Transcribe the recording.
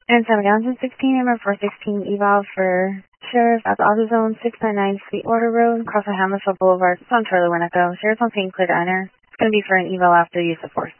And 7 gallons and 16, number 416 eval for Sheriff at the AutoZone 699 Sweetwater Road, across from Hammersville Boulevard, on Charlie Winneco. Sheriff's on scene, clear to enter. It's going to be for an eval after use of force.